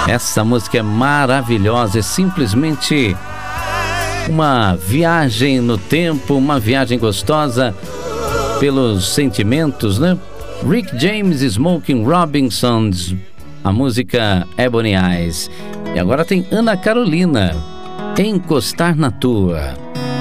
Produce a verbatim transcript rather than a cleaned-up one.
Essa música é maravilhosa, é simplesmente uma viagem no tempo, uma viagem gostosa pelos sentimentos, né? Rick James e Smokey Robinson, a música Ebony Eyes. E agora tem Ana Carolina, Encostar na Tua.